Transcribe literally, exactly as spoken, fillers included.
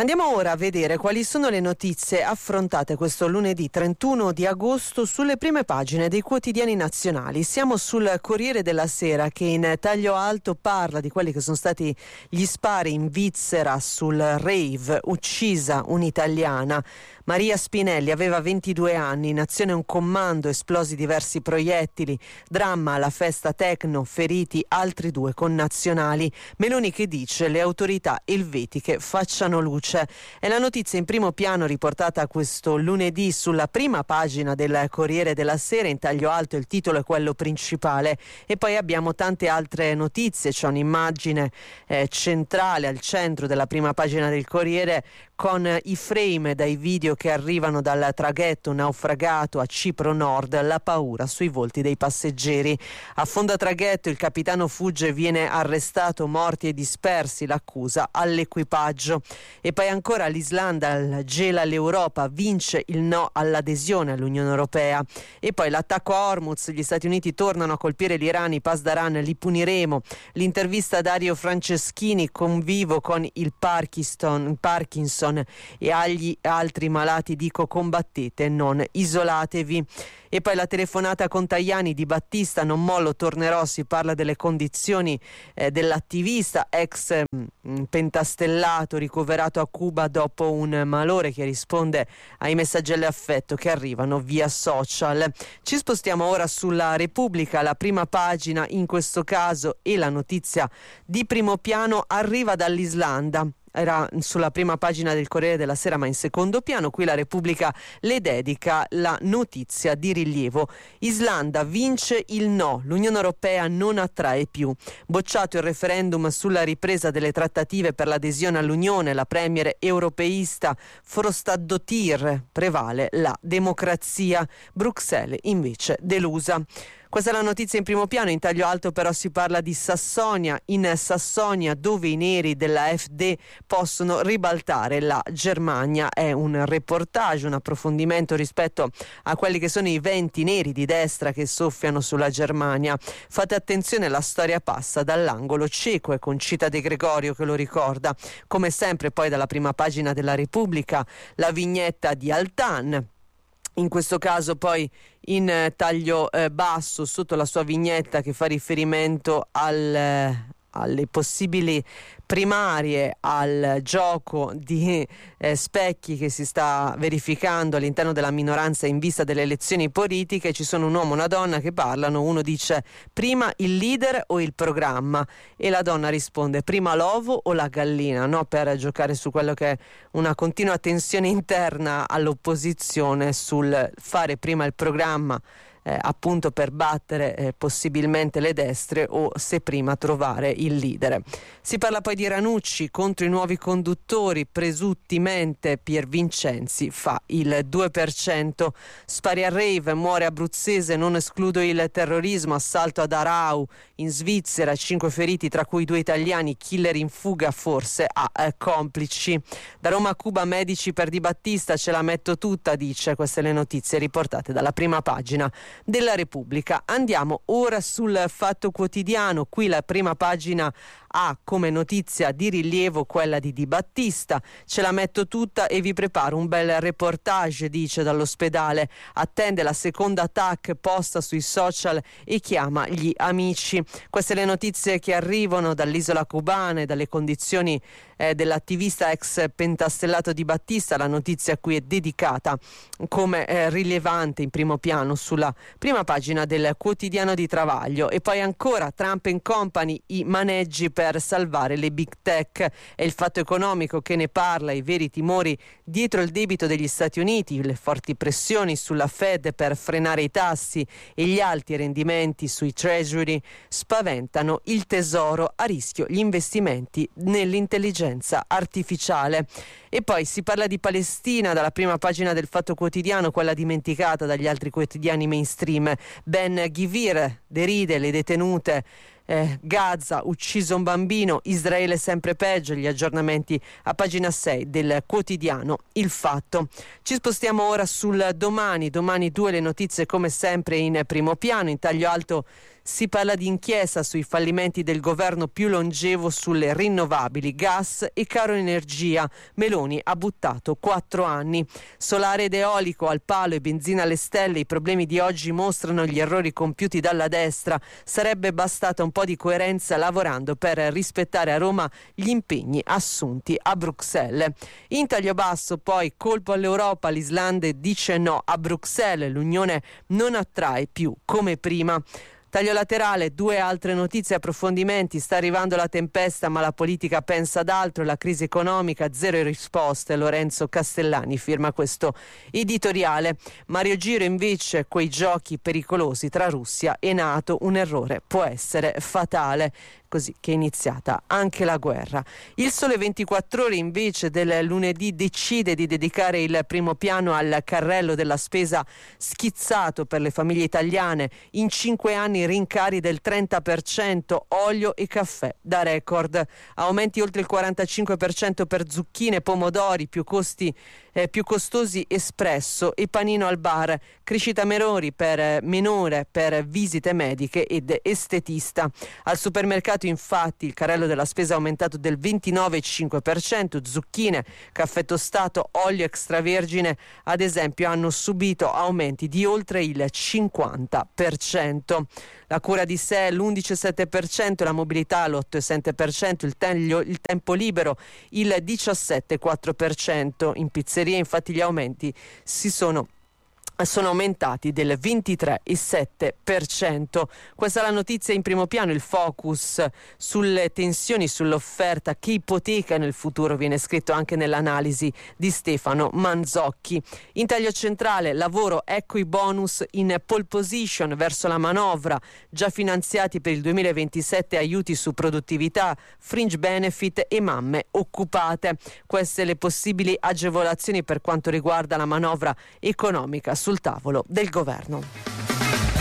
Andiamo ora a vedere quali sono le notizie affrontate questo lunedì trentuno di agosto sulle prime pagine dei quotidiani nazionali. Siamo sul Corriere della Sera, che in taglio alto parla di quelli che sono stati gli spari in Svizzera sul rave, uccisa un'italiana. Maria Spinelli aveva ventidue anni, in azione un comando, esplosi diversi proiettili, dramma alla festa techno, feriti altri due connazionali. Meloni che dice le autorità elvetiche facciano luce. È la notizia in primo piano riportata questo lunedì sulla prima pagina del Corriere della Sera. In taglio alto il titolo è quello principale e poi abbiamo tante altre notizie. C'è un'immagine eh, centrale al centro della prima pagina del Corriere con i frame dai video che arrivano dal traghetto naufragato a Cipro Nord, la paura sui volti dei passeggeri. Affonda traghetto, il capitano fugge e viene arrestato, morti e dispersi, l'accusa all'equipaggio. E poi ancora l'Islanda gela l'Europa, vince il no all'adesione all'Unione Europea. E poi l'attacco a Hormuz, gli Stati Uniti tornano a colpire l'Iran, i Pasdaran li puniremo. L'intervista a Dario Franceschini, convivo con il Parkinson, Parkinson e agli altri malati dico combattete, non isolatevi. E poi la telefonata con Tajani, Di Battista, non mollo, tornerò, si parla delle condizioni eh, dell'attivista ex mh, pentastellato ricoverato a Cuba dopo un malore, che risponde ai messaggi all'affetto che arrivano via social. Ci spostiamo ora sulla Repubblica, la prima pagina in questo caso, e la notizia di primo piano arriva dall'Islanda. Era sulla prima pagina del Corriere della Sera, ma in secondo piano. Qui la Repubblica le dedica la notizia di rilievo. Islanda vince il no, l'Unione Europea non attrae più. Bocciato il referendum sulla ripresa delle trattative per l'adesione all'Unione, la premier europeista Frostadottir, prevale la democrazia. Bruxelles invece delusa. Questa è la notizia in primo piano. In taglio alto però si parla di Sassonia, in Sassonia dove i neri della F D possono ribaltare la Germania. È un reportage, un approfondimento rispetto a quelli che sono i venti neri di destra che soffiano sulla Germania. Fate attenzione, la storia passa dall'angolo cieco, è Concita De Gregorio che lo ricorda. Come sempre poi dalla prima pagina della Repubblica la vignetta di Altan. In questo caso poi in eh, taglio eh, basso sotto la sua vignetta che fa riferimento al, eh, alle possibili primarie, al gioco di eh, specchi che si sta verificando all'interno della minoranza in vista delle elezioni politiche. Ci sono un uomo e una donna che parlano, uno dice prima il leader o il programma, e la donna risponde prima l'ovo o la gallina, no? Per giocare su quello che è una continua tensione interna all'opposizione sul fare prima il programma Eh, appunto per battere eh, possibilmente le destre, o se prima trovare il leader. Si parla poi di Ranucci contro i nuovi conduttori, presuntimente Pier Vincenzi fa il due per cento. Spari a rave, muore abruzzese, non escludo il terrorismo, assalto ad Arau in Svizzera, cinque feriti tra cui due italiani, killer in fuga forse a eh, complici. Da Roma a Cuba medici per Di Battista, ce la metto tutta, dice. Queste le notizie riportate dalla prima pagina della Repubblica. Andiamo ora sul Fatto Quotidiano. Qui la prima pagina ha come notizia di rilievo quella di Di Battista. Ce la metto tutta e vi preparo un bel reportage, dice, dall'ospedale. Attende la seconda T A C, posta sui social e chiama gli amici. Queste le notizie che arrivano dall'isola cubana e dalle condizioni eh, dell'attivista ex pentastellato Di Battista. La notizia qui è dedicata come eh, rilevante in primo piano sulla prima pagina del Quotidiano di Travaglio. E poi ancora Trump and Company, i maneggi per salvare le big tech. È il Fatto Economico che ne parla, i veri timori dietro il debito degli Stati Uniti, le forti pressioni sulla Fed per frenare i tassi e gli alti rendimenti sui treasury spaventano il tesoro, a rischio gli investimenti nell'intelligenza artificiale. E poi si parla di Palestina dalla prima pagina del Fatto Quotidiano, quella dimenticata dagli altri quotidiani mainstream. Ben Gvir deride le detenute. Eh, Gaza, ucciso un bambino, Israele sempre peggio, gli aggiornamenti a pagina sei del quotidiano Il Fatto. Ci spostiamo ora sul Domani, Domani due, le notizie come sempre in primo piano. In taglio alto Si parla di inchiesta sui fallimenti del governo più longevo sulle rinnovabili, gas e caro energia. Meloni ha buttato quattro anni. Solare ed eolico al palo e benzina alle stelle, i problemi di oggi mostrano gli errori compiuti dalla destra. Sarebbe bastata un po' di coerenza lavorando per rispettare a Roma gli impegni assunti a Bruxelles. In taglio basso poi colpo all'Europa, l'Islanda dice no a Bruxelles, l'Unione non attrae più come prima. Taglio laterale, due altre notizie, approfondimenti. Sta arrivando la tempesta ma la politica pensa ad altro, la crisi economica, zero risposte. Lorenzo Castellani firma questo editoriale. Mario Giro invece, quei giochi pericolosi tra Russia e NATO, un errore può essere fatale. Così che è iniziata anche la guerra. Il Sole ventiquattro Ore invece del lunedì decide di dedicare il primo piano al carrello della spesa schizzato per le famiglie italiane. In cinque anni rincari del trenta per cento, olio e caffè da record. Aumenti oltre il quarantacinque per cento per zucchine, pomodori, più costi eh, più costosi espresso e panino al bar. Crescita minori per minore per visite mediche ed estetista. Al supermercato infatti il carrello della spesa è aumentato del ventinove virgola cinque per cento, zucchine, caffè tostato, olio extravergine ad esempio hanno subito aumenti di oltre il cinquanta per cento. La cura di sé l'undici virgola sette per cento, la mobilità l'otto virgola sette per cento, il, taglio, il tempo libero il diciassette virgola quattro per cento. In pizzeria infatti gli aumenti si sono sono aumentati del ventitré virgola sette per cento. Questa è la notizia in primo piano, il focus sulle tensioni sull'offerta che ipotecano il futuro viene scritto anche nell'analisi di Stefano Manzocchi. In taglio centrale, lavoro, ecco i bonus in pole position verso la manovra, già finanziati per il duemilaventisette aiuti su produttività, fringe benefit e mamme occupate. Queste le possibili agevolazioni per quanto riguarda la manovra economica sul tavolo del governo.